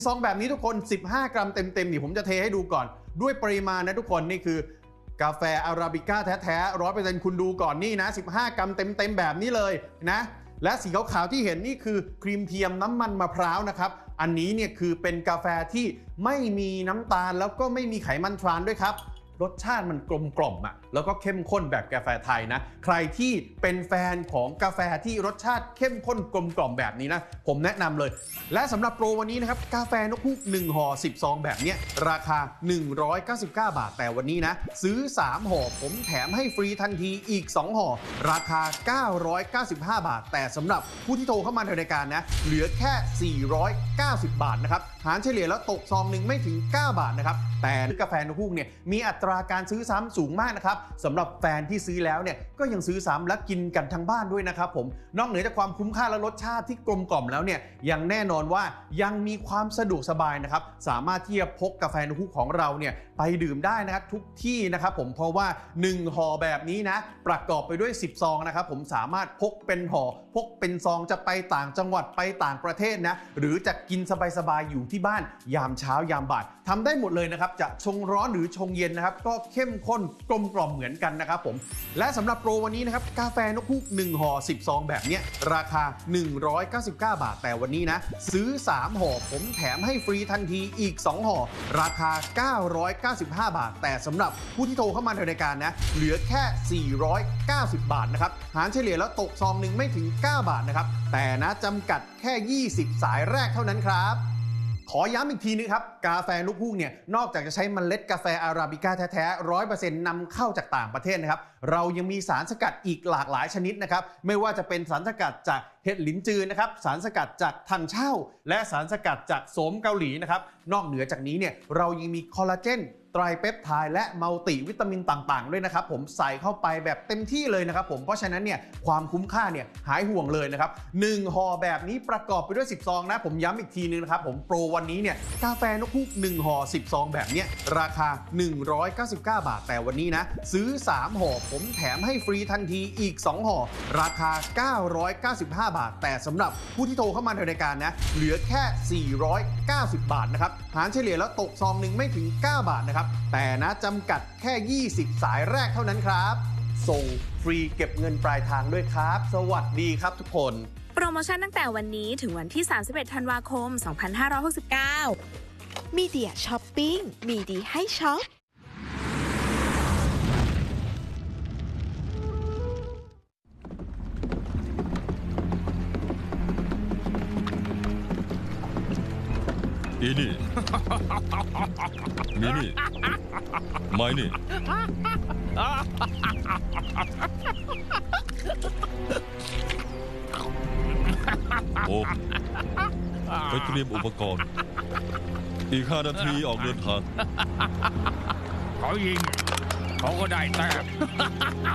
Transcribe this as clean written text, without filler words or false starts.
ซองแบบนี้ทุกคน15 กรัมเต็มๆนี่ผมจะเทให้ดูก่อนด้วยปริมาณนะทุกคนนี่คือกาแฟอาราบิก้าแท้ๆ100%คุณดูก่อนนี่นะ15 กรัมเต็มๆแบบนี้เลยนะและสีขาวๆที่เห็นนี่คือครีมเทียมน้ำมันมะพร้าวนะครับอันนี้เนี่ยคือเป็นกาแฟที่ไม่มีน้ำตาลแล้วก็ไม่มีไขมันทรานด้วยครับรสชาติมันกลมกล่อมอ่ะแล้วก็เข้มข้นแบบกาแฟไทยนะใครที่เป็นแฟนของกาแฟที่รสชาติเข้มข้นกลมกล่อมแบบนี้นะผมแนะนำเลยและสำหรับโปรวันนี้นะครับกาแฟนกฮูก1ห่อ10 ซองแบบนี้ราคา199 บาทแต่วันนี้นะซื้อ3ห่อผมแถมให้ฟรีทันทีอีก2ห่อราคา995 บาทแต่สำหรับผู้ที่โทรเข้ามาในรายการนะเหลือแค่490 บาทนะครับหารเฉลี่ยแล้วตกซองหนึ่งไม่ถึง9 บาทนะครับแต่กาแฟนกฮูกเนี่ยมีอัตราการซื้อซ้ำสูงมากนะครับสำหรับแฟนที่ซื้อแล้วเนี่ยก็ยังซื้อซ้ำและกินกันทั้งบ้านด้วยนะครับผมนอกเหนือจากความคุ้มค่าและรสชาติที่กลมกล่อมแล้วเนี่ยยังแน่นอนว่ายังมีความสะดวกสบายนะครับสามารถที่จะพกกาแฟนกฮูกของเราเนี่ยไปดื่มได้นะครับทุกที่นะครับผมเพราะว่า1ห่อแบบนี้นะประกอบไปด้วย10 ซองนะครับผมสามารถพกเป็นห่อพกเป็นซองจะไปต่างจังหวัดไปต่างประเทศนะหรือจะกินสบายๆอยู่ที่บ้านยามเช้ายามบ่ายทำได้หมดเลยนะครับจะชงร้อนหรือชงเย็นนะครับก็เข้มข้นกลมกล่อมเหมือนกันนะครับผมและสำหรับโปรวันนี้นะครับกาแฟนกฮูก1ห่อ10 ซองแบบนี้ราคา199 บาทแต่วันนี้นะซื้อ3ห่อผมแถมให้ฟรีทันทีอีก2ห่อราคา995 บาทแต่สำหรับผู้ที่โทรเข้ามาในรายการนะเหลือแค่490 บาทนะครับหารเฉลี่ยแล้วตกซองหนึ่งไม่ถึง9 บาทนะครับแต่นะจำกัดแค่20 สายแรกเท่านั้นครับขอย้ำอีกทีนึงครับกาแฟนกฮูกเนี่ยนอกจากจะใช้เมล็ดกาแฟอาราบิก้าแท้ๆ 100% นำเข้าจากต่างประเทศนะครับเรายังมีสารสกัดอีกหลากหลายชนิดนะครับไม่ว่าจะเป็นสารสกัดจากเห็ดหลินจือนะครับสารสกัดจากถังเช่าและสารสกัดจากโสมเกาหลีนะครับนอกเหนือจากนี้เนี่ยเรายังมีคอลลาเจนไตรเปปไทด์และมัลติวิตามินต่างๆด้วยนะครับผมใส่เข้าไปแบบเต็มที่เลยนะครับผมเพราะฉะนั้นเนี่ยความคุ้มค่าเนี่ยหายห่วงเลยนะครับ1ห่อแบบนี้ประกอบไปด้วย10 ซองนะผมย้ำอีกทีนึงนะครับผมโปรวันนี้เนี่ยกาแฟนกฮูก1ห่อ10 ซองแบบนี้ราคา199 บาทแต่วันนี้นะซื้อ3ห่อผมแถมให้ฟรีทันทีอีก2ห่อราคา995 บาทแต่สำหรับผู้ที่โทรเข้ามาในรายการนะเหลือแค่490 บาทนะครับหารเฉลี่ยแล้วตกซองหนึ่งไม่ถึง9 บาทนะครับแต่นะจำกัดแค่20 สายแรกเท่านั้นครับส่งฟรีเก็บเงินปลายทางด้วยครับสวัสดีครับทุกคนโปรโมชั่นตั้งแต่วันนี้ถึงวันที่31 ธันวาคม 2569 มีเดียช้อปปิ้งมีดีให้ช็อปอีนี่ มีนี่ไม่นี่โอ้ไปเตรียมอุปกรณ์อีก5 นาทีออกเดินทางเขายิงเขาก็ได้แต้ม